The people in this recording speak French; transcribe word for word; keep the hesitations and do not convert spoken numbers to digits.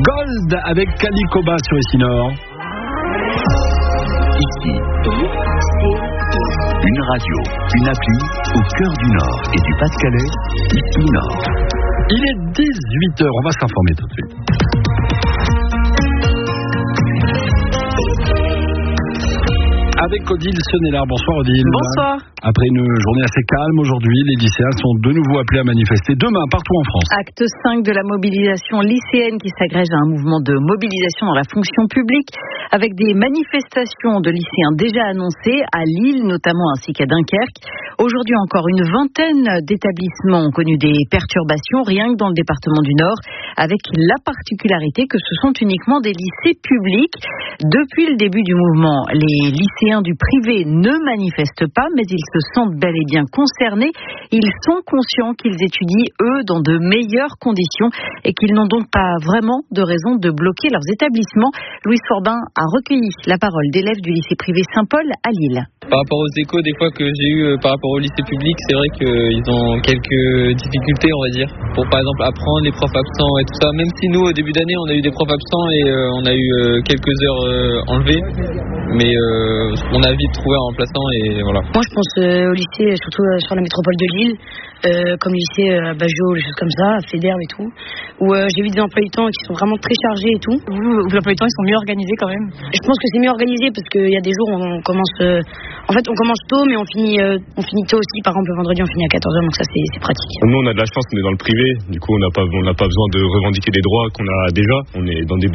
Gold avec Calicoba sur Ici Nord. Ici, une radio, une appli au cœur du Nord et du Pas-de-Calais. Ici Nord. Il est dix-huit heures, on va s'informer tout de suite. Avec Odile Sennelard. Bonsoir Odile. Bonsoir. Après une journée assez calme aujourd'hui, les lycéens sont de nouveau appelés à manifester demain partout en France. Acte cinq de la mobilisation lycéenne qui s'agrège à un mouvement de mobilisation dans la fonction publique avec des manifestations de lycéens déjà annoncées à Lille notamment ainsi qu'à Dunkerque. Aujourd'hui encore, une vingtaine d'établissements ont connu des perturbations rien que dans le département du Nord avec la particularité que ce sont uniquement des lycées publics. Depuis le début du mouvement, les lycéens du privé ne manifestent pas, mais ils se sentent bel et bien concernés. Ils sont conscients qu'ils étudient, eux, dans de meilleures conditions et qu'ils n'ont donc pas vraiment de raison de bloquer leurs établissements. Louis Forbin a recueilli la parole d'élèves du lycée privé Saint-Paul à Lille. Par rapport aux échos des fois que j'ai eu par rapport au lycée public, c'est vrai qu'ils ont quelques difficultés, on va dire, pour par exemple apprendre, les profs absents et tout ça. Même si nous, au début d'année, on a eu des profs absents et euh, on a eu euh, quelques heures euh, enlevées, mais euh, on a vite trouvé un remplaçant et voilà. Moi, je pense euh, au lycée, surtout euh, sur la métropole de Lille, euh, comme le lycée euh, à Bajo, des choses comme ça, à Fédère et tout, où euh, j'ai vu des emplois du temps qui sont vraiment très chargés et tout. Vous, vos emplois du temps, ils sont mieux organisés quand même? Je pense que c'est mieux organisé parce qu'il y a des jours où on commence... Euh, En fait, on commence tôt, mais on finit, euh, on finit tôt aussi. Par exemple, le vendredi, on finit à quatorze heures, donc ça, c'est, c'est pratique. Nous, on a de la chance, on est dans le privé. Du coup, on n'a pas, on n'a pas besoin de revendiquer des droits qu'on a déjà. On est dans des